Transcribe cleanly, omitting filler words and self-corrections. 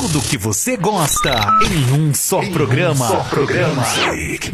Tudo que você gosta em um só programa.